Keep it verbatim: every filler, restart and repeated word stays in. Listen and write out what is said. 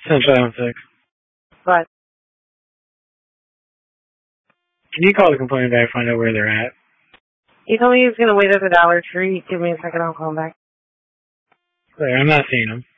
seven five one six. What? Can you call the complaint back, find out where they're at? He told me he was going to wait at the Dollar Tree. Give me a second, I'll call him back. Wait, I'm not seeing him.